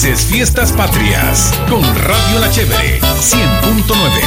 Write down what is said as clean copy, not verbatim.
Felices Fiestas Patrias con Radio La Chévere 100.9.